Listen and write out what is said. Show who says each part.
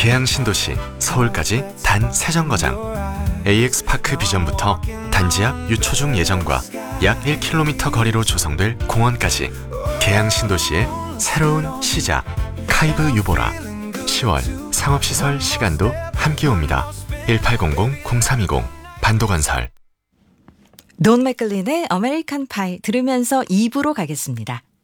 Speaker 1: 계양 신도시 서울까지 단 3정거장. AX파크 비전부터 단지 앞 유초중 예정과 약 1km 거리로 조성될 공원까지 계양 신도시의 새로운 시작. 카이브 유보라. 10월 상업시설 시간도 함께 옵니다. 1800-0320 반도건설.
Speaker 2: 돈 맥클린의 아메리칸 파이 들으면서 2부로 가겠습니다.